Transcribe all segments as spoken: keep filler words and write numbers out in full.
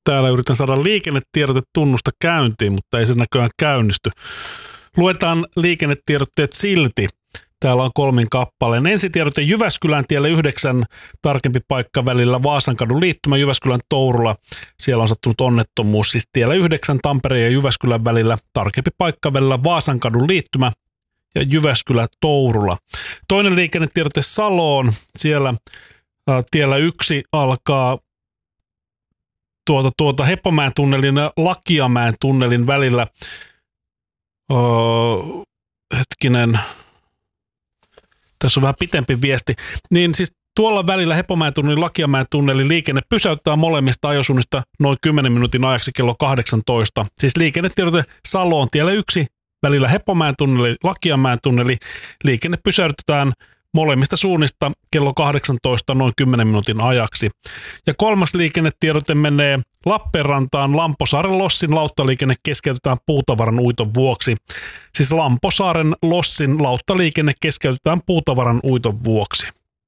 Täällä yritän saada liikennetiedotetunnusta käyntiin, mutta ei se näköjään käynnisty. Luetaan liikennetiedotteet silti. Täällä on kolmin kappaleen. Ensitiedote Jyväskylän tielle yhdeksän, tarkempi paikka välillä Vaasankadun liittymä Jyväskylän Tourula. Siellä on sattunut onnettomuus, siis tiellä yhdeksän Tampereen ja Jyväskylän välillä, tarkempi paikka välillä Vaasankadun liittymä ja Jyväskylän Tourula. Toinen liikennetiedote Saloon. Siellä ä, tiellä yksi alkaa tuota, tuota Heppomäen tunnelin ja Lakiamäen tunnelin välillä. Öö, hetkinen... Tässä on vähän pitempi viesti. Niin siis tuolla välillä Heppomäen tunnelin, Lakiamäen tunnelin liikenne pysäyttää molemmista ajosuunnista noin kymmenen minuutin ajaksi kello kahdeksantoista. Siis liikennetiedote Saloon tiellä yksi välillä Heppomäen tunneli, Lakiamäen tunneli. Liikenne pysäytetään molemmista suunnista kello kahdeksantoista noin kymmenen minuutin ajaksi. Ja kolmas liikennetiedote menee Lappeenrantaan. Lamposaaren Lossin lauttaliikenne keskeytetään puutavaran uiton vuoksi. Siis Lamposaaren Lossin lauttaliikenne keskeytetään puutavaran uiton vuoksi.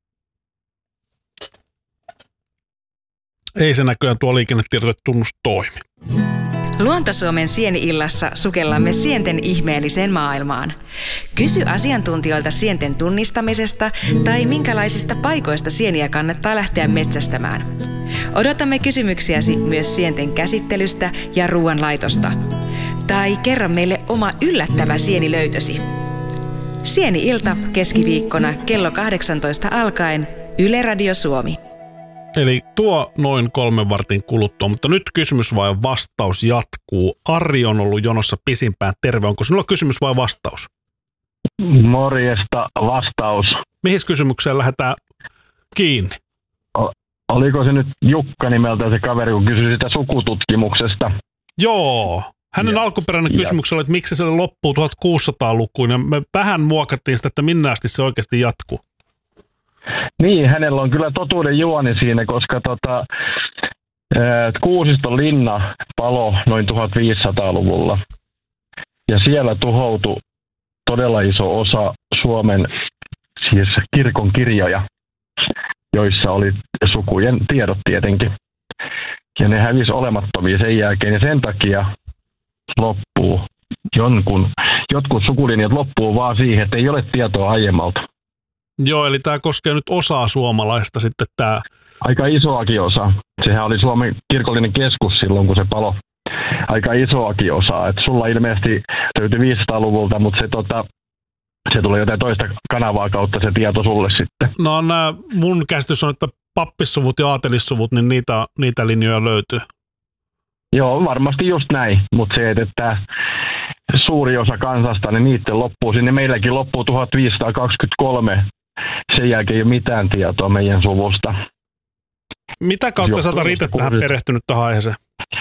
Ei se näköjään tuo liikennetiedotetunnus toimi. Luontosuomen Sieni-illassa sukellamme sienten ihmeelliseen maailmaan. Kysy asiantuntijoilta sienten tunnistamisesta tai minkälaisista paikoista sieniä kannattaa lähteä metsästämään. Odotamme kysymyksiäsi myös sienten käsittelystä ja ruoanlaitosta. Tai kerro meille oma yllättävä sienilöytösi. Sieni-ilta keskiviikkona kello kahdeksantoista alkaen Yle Radio Suomi. Eli tuo noin kolmen vartin kuluttua, mutta nyt kysymys vai vastaus jatkuu. Ari on ollut jonossa pisimpään. Terve, onko sinulla kysymys vai vastaus? Morjesta, vastaus. Mihin kysymykseen lähdetään kiinni? O- oliko se nyt Jukka nimeltä se kaveri, kun kysyi sitä sukututkimuksesta? Joo. Hänen ja, alkuperäinen kysymys oli, että miksi se loppuu tuhatkuusisataalukuun, ja me vähän muokattiin sitä, että minne asti se oikeasti jatkuu. Niin, hänellä on kyllä totuuden juoni siinä, koska tota, Kuusiston linna palo noin tuhatviisisataaluvulla. Ja siellä tuhoutui todella iso osa Suomen siis kirkon kirjoja, joissa oli sukujen tiedot tietenkin. Ja ne hävisi olemattomia sen jälkeen, ja sen takia loppuu jonkun, jotkut sukulinjat loppuu vaan siihen, että ei ole tietoa aiemmalta. Joo, eli tämä koskee nyt osaa suomalaista sitten tämä. Aika isoakin osa. Sehän oli Suomen kirkollinen keskus silloin, kun se palo. Aika isoakin osa. Et sulla ilmeisesti löytyi viisisataaluvulta, mutta se, tota, se tulee jotain toista kanavaa kautta se tieto sulle sitten. No nämä, mun käsitys on, että pappissuvut ja aatelissuvut, niin niitä, niitä linjoja löytyy. Joo, varmasti just näin. Mutta se, että suuri osa kansasta, niin niiden loppuu. Sinne meilläkin loppuu tuhatviisisataakaksikymmentäkolme. Sen jälkeen ei ole mitään tietoa meidän suvusta. Mitä kautta sä oot itse tähän perehtynyt tähän aiheeseen?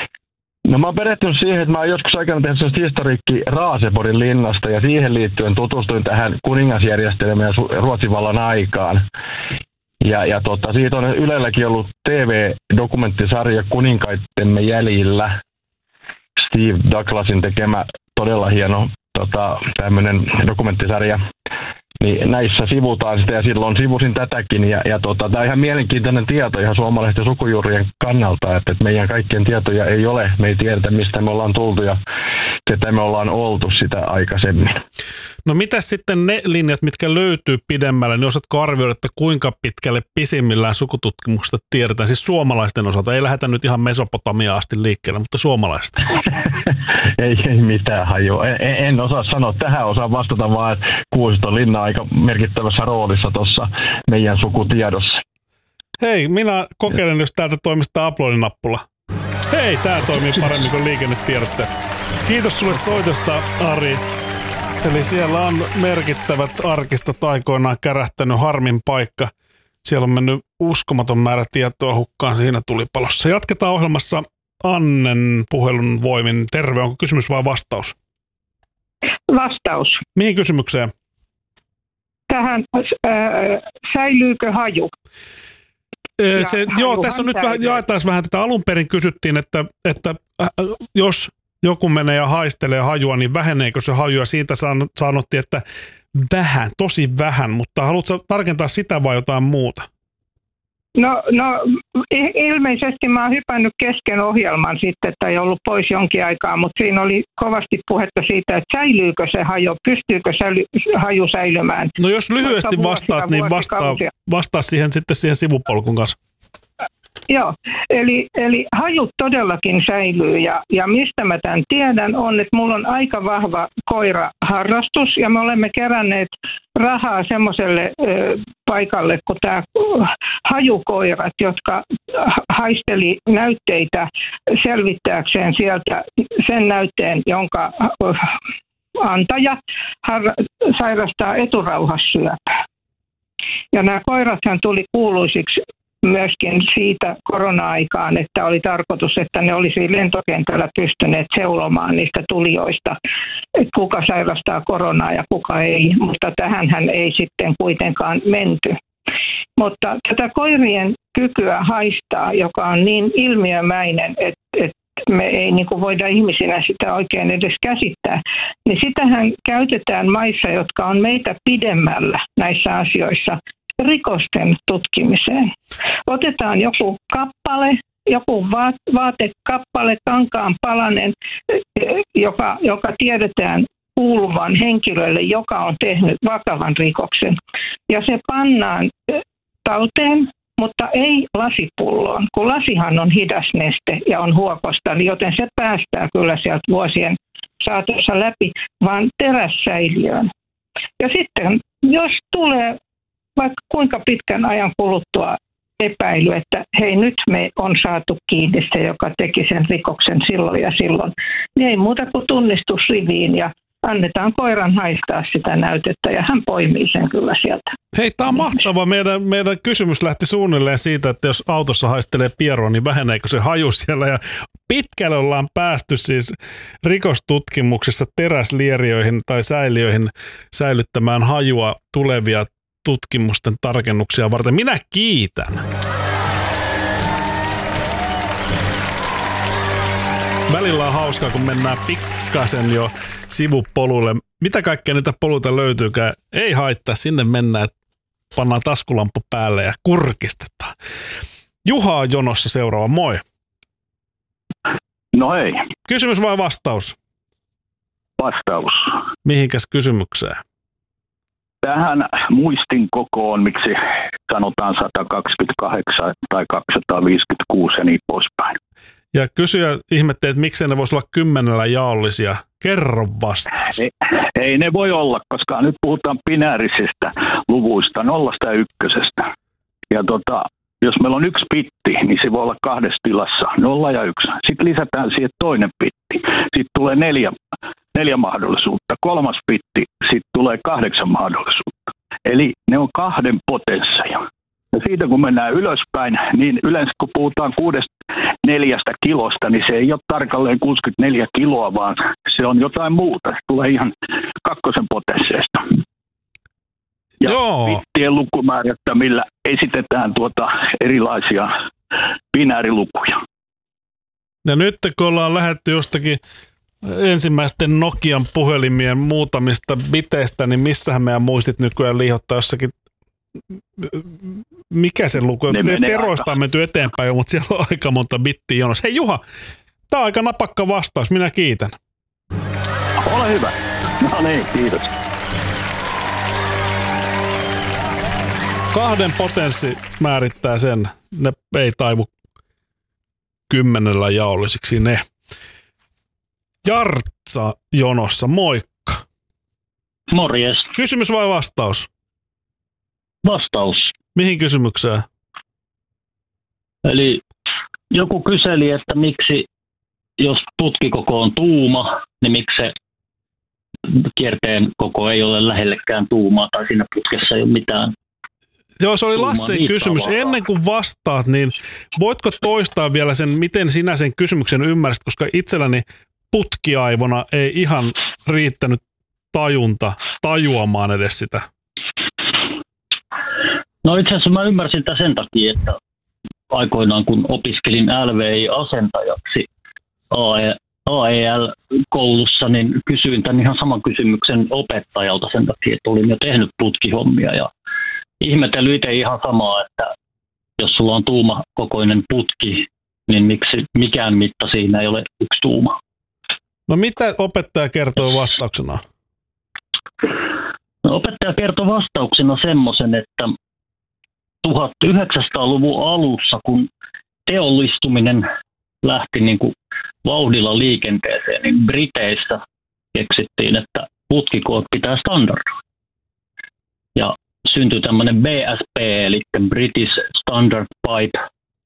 No mä oon perehtynyt siihen, että mä oon joskus aikana tehnyt sellaista historiikki Raaseporin linnasta ja siihen liittyen tutustuin tähän kuningasjärjestelmään Ruotsin vallan aikaan. Ja, ja tota, siitä on Ylelläkin ollut T V-dokumenttisarja Kuninkaittemme jäljillä. Steve Douglasin tekemä todella hieno tota, tämmöinen dokumenttisarja. Niin näissä sivutaan sitä ja silloin sivusin tätäkin. Ja, ja tota, tämä on ihan mielenkiintoinen tieto ihan suomalaisten sukujuurien kannalta, että, että meidän kaikkien tietoja ei ole. Me ei tiedetä, mistä me ollaan tultu ja ketä me ollaan oltu sitä aikaisemmin. No mitä sitten ne linjat, mitkä löytyy pidemmälle, niin osaatko arvioida, että kuinka pitkälle pisimmillään sukututkimuksesta tiedetään? Siis suomalaisten osalta, ei lähdetä nyt ihan Mesopotamiaan asti liikkeelle, mutta suomalaisten. ei, ei mitään hajua. En, en osaa sanoa. Tähän osaan vastata vaan, että Kuusiston linna on aika merkittävässä roolissa tuossa meidän sukutiedossa. Hei, minä kokeilen, jos täältä toimisi tämä upload-nappula. Hei, tämä toimii paremmin kuin liikennetiedotteet. Kiitos sulle soitosta, Ari. Eli siellä on merkittävät arkistot aikoinaan kärähtänyt, harmin paikka. Siellä on mennyt uskomaton määrä tietoa hukkaan siinä tulipalossa. Jatketaan ohjelmassa Annen puhelun voimin. Terve, onko kysymys vai vastaus? Vastaus. Mihin kysymykseen? Tähän, äh, säilyykö haju? Ee, se, joo, tässä on nyt vähän, jaetaan vähän tätä. Alun perin kysyttiin, että, että äh, jos joku menee ja haistelee hajua, niin väheneekö se haju? Ja siitä sanottiin, että vähän, tosi vähän, mutta haluatko tarkentaa sitä vai jotain muuta? No, no ilmeisesti mä oon hypännyt kesken ohjelman sitten, tai ollut pois jonkin aikaa, mutta siinä oli kovasti puhetta siitä, että säilyykö se haju, pystyykö säily, haju säilymään. No jos lyhyesti vastaat, niin vastaa, vastaa siihen sitten siihen sivupolkun kanssa. Joo, eli, eli hajut todellakin säilyy ja, ja mistä mä tämän tiedän on, että mulla on aika vahva koiraharrastus ja me olemme keränneet rahaa semmoiselle ö, paikalle, kun tämä hajukoirat, jotka haisteli näytteitä selvittääkseen sieltä sen näytteen, jonka antaja har- sairastaa eturauhassyöpää. Ja nämä koirathan tuli kuuluisiksi myöskin siitä korona-aikaan, että oli tarkoitus, että ne olisi lentokentällä pystyneet seulomaan niistä tulijoista, että kuka sairastaa koronaa ja kuka ei, mutta tähänhän ei sitten kuitenkaan menty. Mutta tätä koirien kykyä haistaa, joka on niin ilmiömäinen, että, että me ei niin kuin voida ihmisinä sitä oikein edes käsittää, niin sitähän käytetään maissa, jotka on meitä pidemmällä näissä asioissa, rikosten tutkimiseen. Otetaan joku kappale, joku vaatekappale, kankaan palanen, joka, joka tiedetään kuuluvan henkilölle, joka on tehnyt vakavan rikoksen. Ja se pannaan talteen, mutta ei lasipulloon, kun lasihan on hidas neste ja on huokosta, joten se päästää kyllä sieltä vuosien saatossa läpi, vaan terässäiliöön. Ja sitten, jos tulee vaikka kuinka pitkän ajan kuluttua epäily, että hei nyt me on saatu kiinni se, joka teki sen rikoksen silloin ja silloin, niin ei muuta kuin tunnistusriviin ja annetaan koiran haistaa sitä näytettä ja hän poimii sen kyllä sieltä. Hei, tämä on mahtava. Meidän, meidän kysymys lähti suunnilleen siitä, että jos autossa haistelee pieroa, niin väheneekö se haju siellä. Ja pitkälle ollaan päästy siis rikostutkimuksessa teräslierioihin tai säiliöihin säilyttämään hajua tulevia tutkimusten tarkennuksia varten. Minä kiitän. Välillä on hauskaa, kun mennään pikkasen jo sivupolulle. Mitä kaikkea niitä poluita löytyykään? Ei haittaa, sinne mennään, pannaan taskulamppu päälle ja kurkistetaan. Juha on jonossa seuraava, moi. No hei. Kysymys vai vastaus? Vastaus. Mihinkäs kysymykseen? Tähän muistin kokoon, miksi sanotaan sata kaksikymmentäkahdeksan tai kaksisataaviisikymmentäkuusi ja niin poispäin. Ja kysyjä ihmettelee, että miksei ne voisi olla kymmenellä jaollisia. Kerro vastaus. Ei, ei ne voi olla, koska nyt puhutaan binäärisistä luvuista, nollasta ja ykkösestä. Ja tota, jos meillä on yksi bitti, niin se voi olla kahdessa tilassa, nolla ja yksi. Sitten lisätään siihen toinen bitti. Sitten tulee neljä, neljä mahdollisuutta. Kolmas bitti, sitten tulee kahdeksan mahdollisuutta. Eli ne on kahden potensseja. Ja siitä kun mennään ylöspäin, niin yleensä kun puhutaan kuudesta neljästä kilosta, niin se ei ole tarkalleen kuusikymmentäneljä kiloa, vaan se on jotain muuta. Se tulee ihan kakkosen potensseista. Ja Joo. bittien lukumäärättä, millä esitetään tuota erilaisia binäärilukuja. Ja nyt kun ollaan lähdetty jostakin ensimmäisten Nokian puhelimien muutamista biteistä, niin missähän meidän muistit nykyään liihottaa jossakin, mikä se luku on? Teroista on menty eteenpäin jo, mutta siellä on aika monta bittiä jonossa. Hei Juha, tää on aika napakka vastaus, minä kiitän. Ole hyvä. No niin, kiitos. Kahden potenssi määrittää sen. Ne ei taivu kymmenellä jaollisiksi ne. Jartsa jonossa, moikka. Morjes. Kysymys vai vastaus? Vastaus. Mihin kysymykseen? Eli joku kyseli, että miksi, jos putkikoko on tuuma, niin miksi se kierteen koko ei ole lähellekään tuumaa tai siinä putkessa ei ole mitään. Joo, se oli Lassen kysymys. Ennen kuin vastaat, niin voitko toistaa vielä sen, miten sinä sen kysymyksen ymmärsit, koska itselläni putkiaivona ei ihan riittänyt tajunta tajuamaan edes sitä. No itse asiassa mä ymmärsin tämän sen takia, että aikoinaan kun opiskelin L V I-asentajaksi A E L-koulussa, niin kysyin tämän ihan saman kysymyksen opettajalta sen takia, että olin jo tehnyt putkihommia ja ihmetellyt itse ihan samaa, että jos sulla on tuumakokoinen putki, niin miksi mikään mitta siinä ei ole yksi tuuma? No mitä opettaja kertoo vastauksena? No, opettaja kertoi vastauksena semmoisen, että tuhatyhdeksänsataaluvun alussa, kun teollistuminen lähti niin kuin vauhdilla liikenteeseen, niin Briteissä keksittiin, että putkikoot pitää standardoida. Ja syntyi tämmöinen B S P, eli British Standard Pipe.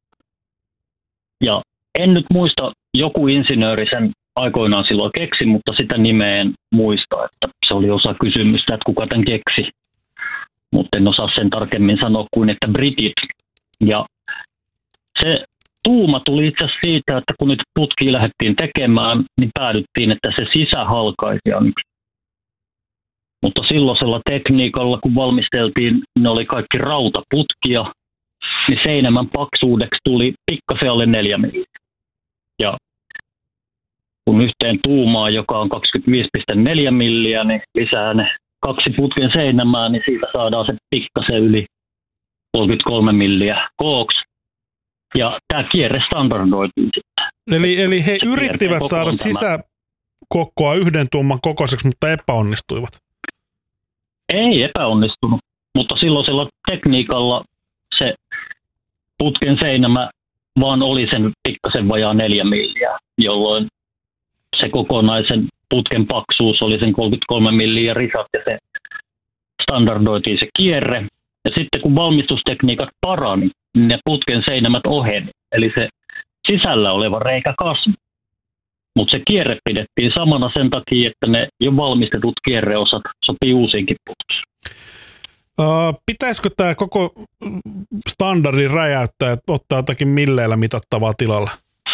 Ja en nyt muista, joku insinööri sen aikoinaan silloin keksi, mutta sitä nimeä en muista, että se oli osa kysymystä, että kuka tämän keksi. Mutta en osaa sen tarkemmin sanoa kuin, että britit. Ja se tuuma tuli itse asiassa siitä, että kun nyt putkia lähdettiin tekemään, niin päädyttiin, että se sisähalkaisija on yksi. Mutta silloisella tekniikalla, kun valmisteltiin, ne oli kaikki rautaputkia, niin seinämän paksuudeksi tuli pikkasen alle neljä milliä. Ja kun yhteen tuumaa, joka on kaksikymmentäviisi pilkku neljä milliä, niin lisää ne kaksi putken seinämää, niin siitä saadaan se pikkasen yli kolmekymmentäkolme milliä kooksi. Ja tämä kierre standardoitiin sitten. Eli, eli he se yrittivät saada sisäkokkoa yhden tuuman kokoiseksi, mutta epäonnistuivat? Ei epäonnistunut, mutta silloisella tekniikalla se putken seinämä vaan oli sen pikkasen vajaa neljä milliä, jolloin se kokonaisen putken paksuus oli sen kolmekymmentäkolme milliä risat ja se standardoitiin se kierre. Ja sitten kun valmistustekniikat parani, niin ne putken seinämät oheni, eli se sisällä oleva reikä kasvoi. Mutta se kierre pidettiin samana sen takia, että ne jo valmistetut kierreosat sopii uusiinkin putkiin. Uh, pitäisikö tämä koko standardi räjäyttää, että ottaa jotakin milleillä mitattavaa tilalla?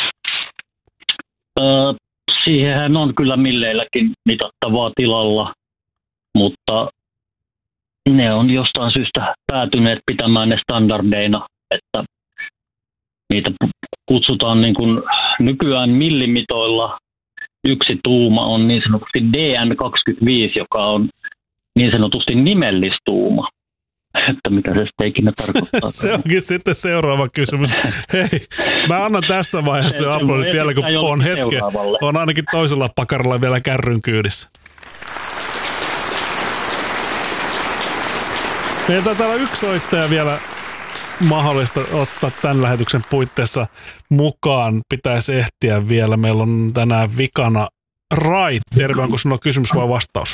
Uh, siihenhän on kyllä milleilläkin mitattavaa tilalla, mutta ne on jostain syystä päätyneet pitämään ne standardeina, että niitä kutsutaan niin kuin nykyään millimitoilla. Yksi tuuma on niin sanotusti D N kaksikymmentäviisi, joka on niin sanotusti nimellistuuma. Että mitä se sitten ikinä tarkoittaa. Se onkin sitten seuraava kysymys. Hei, mä annan tässä vaiheessa jo aplodit vielä, kun on hetki. On ainakin toisella pakaralla vielä kärryn kyydissä. Meillä täällä yksi soittaja vielä mahdollista ottaa tämän lähetyksen puitteissa mukaan. Pitäisi ehtiä vielä. Meillä on tänään vikana Rait. Terve, onko sinulla kysymys vai vastaus?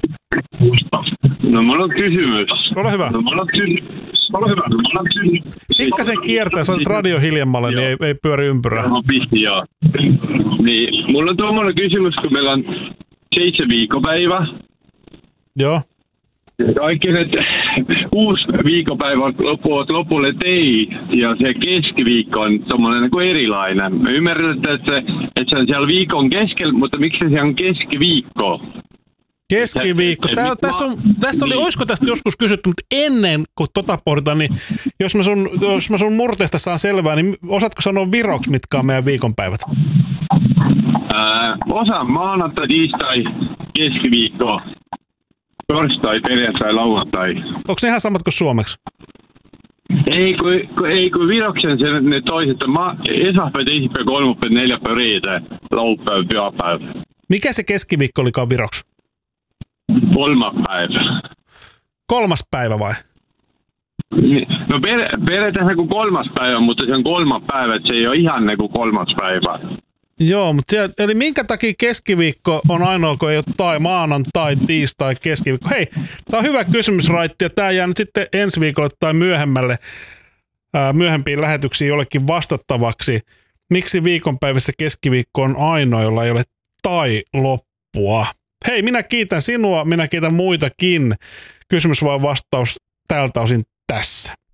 No mulla on kysymys. Ole hyvä. No mulla on kysymys. Ole hyvä. No mulla on kysymys. Pikkasen kiertää, jos olet radio hiljemmalle, niin ei, ei pyöri ympyrää. No pisti, joo. Niin, mulla on tuommoinen kysymys, kun meillä on seitsemän viikkopäivä. Joo. Kaikki ne uusi viikopäivä loppuvat lopulle tei, ja se keskiviikko on tommoinen niin kuin erilainen. Me ymmärrän, että se, että se on siellä viikon keskellä, mutta miksi se on keskiviikko? Keskiviikko. Tää, tässä, on, tässä oli, niin. Olisiko tästä joskus kysytty, mutta ennen kuin tota pohditaan, niin jos mä sun, jos mä sun murteesta saan selvää, niin osaatko sanoa viroksi, mitkä on meidän viikonpäivät? Ää, osa maanantai, tiistai, keskiviikko. Torstai, perjantai, lauantai. Onko ne ihan samat kuin suomeksi? Ei, kun, kun, ei, kun viroksen se, ne toiset, ma, esahpäivä, teisipäivä, kolmapäivä, neljäpäivä, riitä, laupäivä, pyhäpäivä. Mikä se keskiviikko olikaan viroksi? Kolmas päivä. Kolmas päivä vai? No per, periaatteessa kuin kolmas päivä, mutta se on kolmas päivä, että se ei ole ihan niin kuin kolmas päivä. Joo, mutta siellä, eli minkä takia keskiviikko on ainoa, kun ei ole tai maanantai, tiistai, keskiviikko? Hei, tämä on hyvä kysymys, Raitti, ja tämä jää nyt sitten ensi viikolle tai myöhemmälle, ää, myöhempiin lähetyksiin jollekin vastattavaksi. Miksi viikonpäivässä keskiviikko on ainoa, jolla ei ole tai loppua? Hei, minä kiitän sinua, minä kiitän muitakin. Kysymys vai vastaus tältä osin tässä.